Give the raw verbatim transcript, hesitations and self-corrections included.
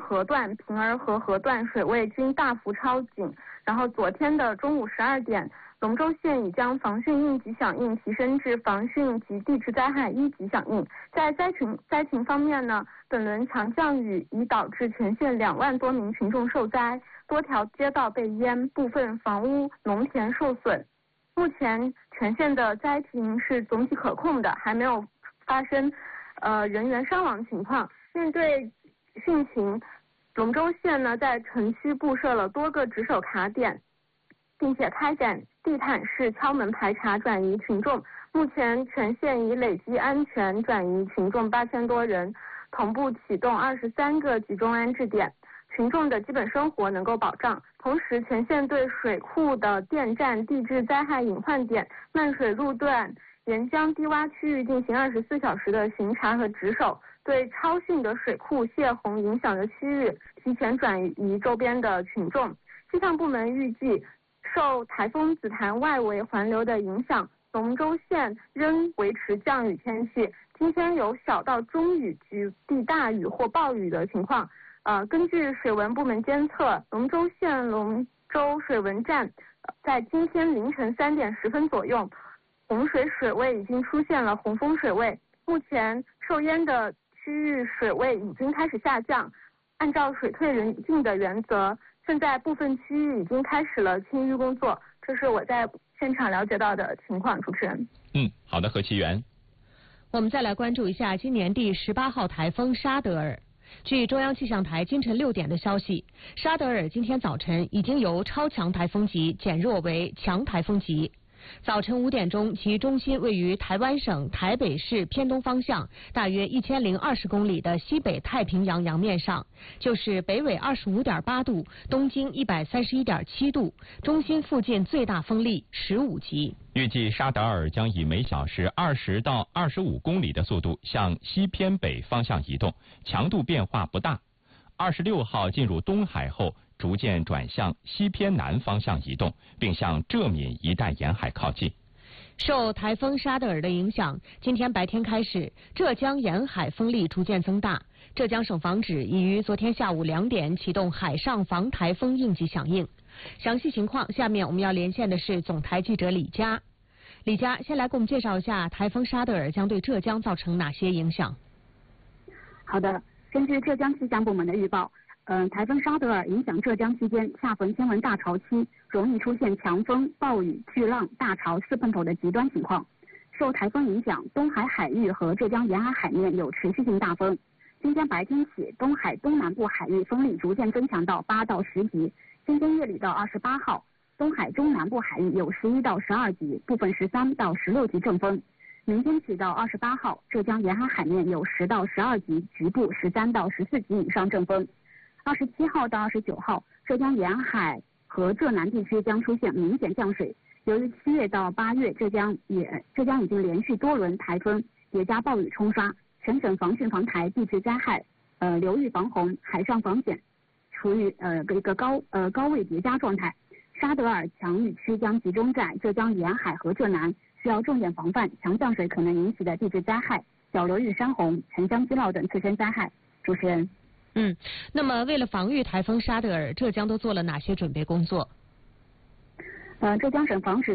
河段、平儿和河段水位均大幅超警。然后昨天的中午十二点，龙州县已将防汛应急响应提升至防汛及地质灾害一级响应。在灾情灾情方面呢，本轮强降雨已导致全县两万多名群众受灾，多条街道被淹，部分房屋、农田受损。目前全县的灾情是总体可控的，还没有发生呃人员伤亡情况。面对汛情，龙州县呢在城区布设了多个值守卡点，并且开展地毯式敲门排查转移群众。目前全县已累计安全转移群众八千多人，同步启动二十三个集中安置点，群众的基本生活能够保障。同时，全县对水库的电站、地质灾害隐患点、漫水路段、沿江低洼区域进行二十四小时的巡查和值守，对超汛的水库泄洪影响的区域提前转移周边的群众。气象部门预计，受台风紫檀外围环流的影响，龙州县仍维持降雨天气，今天有小到中雨局地大雨或暴雨的情况。呃，根据水文部门监测，龙州县龙州水文站在今天凌晨三点十分左右，洪水水位已经出现了洪峰水位，目前受淹的区域水位已经开始下降。按照水退人进的原则，现在部分区域已经开始了清淤工作，这是我在现场了解到的情况。主持人， 嗯，好的，何其元。 我们再来关注一下今年第十八号台风沙德尔。据中央气象台今晨六点的消息，沙德尔今天早晨已经由超强台风级减弱为强台风级。早晨五点钟，其中心位于台湾省台北市偏东方向大约一千零二十公里的西北太平洋洋面上，就是北纬二十五点八度，东经一百三十一点七度，中心附近最大风力十五级。 预计沙德尔将以每小时二十到二十五公里的速度向西偏北方向移动，强度变化不大。二十六号进入东海后，逐渐转向西偏南方向移动，并向浙闽一带沿海靠近。 受台风沙德尔的影响，今天白天开始，浙江沿海风力逐渐增大。浙江省防指已于昨天下午两点启动海上防台风应急响应。详细情况，下面我们要连线的是总台记者李佳。李佳，先来给我们介绍一下台风沙德尔将对浙江造成哪些影响？ 好的，根据浙江气象部门的预报，嗯、呃，台风沙德尔影响浙江期间，恰逢天文大潮期，容易出现强风、暴雨、巨浪、大潮四碰头的极端情况。受台风影响，东海海域和浙江沿海海面有持续性大风。今天白天起，东海东南部海域风力逐渐增强到八到十级。今天夜里到二十八号，东海中南部海域有十一到十二级，部分十三到十六级阵风。明天起到二十八号，浙江沿海海面有十到十二级，局部十三到十四级以上阵风。二十七号到二十九号，浙江沿海和浙南地区将出现明显降水。由于七月到八月，浙江也浙江已经连续多轮台风叠加暴雨冲刷，全省防汛防台、地质灾害、呃流域防洪、海上防险处于呃一个高呃高位叠加状态。沙德尔强雨区将集中在浙江沿海和浙南，需要重点防范强降水可能引起的地质灾害、小流域山洪、沉江积涝等自身灾害。主持人。 嗯，那么为了防御台风沙德尔，浙江都做了哪些准备工作？ 呃，浙江省防止